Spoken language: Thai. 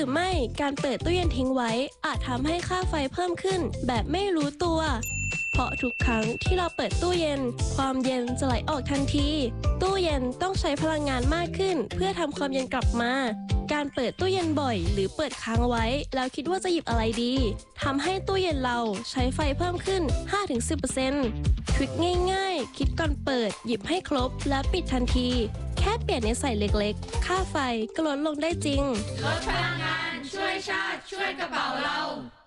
รือไม่การเปิดตู้เย็นทิ้งไว้อาจทำให้ค่าไฟเพิ่มขึ้นแบบไม่รู้ตัวเพราะทุกครั้งที่เราเปิดตู้เย็นความเย็นจะไหลออกทันทีตู้เย็นต้องใช้พลังงานมากขึ้นเพื่อทำความเย็นกลับมาการเปิดตู้เย็นบ่อยหรือเปิดค้างไว้แล้วคิดว่าจะหยิบอะไรดีทำให้ตู้เย็นเราใช้ไฟเพิ่มขึ้น 5-10% ทริคง่ายๆคิดก่อนเปิดหยิบให้ครบและปิดทันทีแค่เปลี่ยนนิสัยเล็กๆค่าไฟก็ลดลงได้จริงลดพลังงานช่วยชาติช่วยกระเป๋าเรา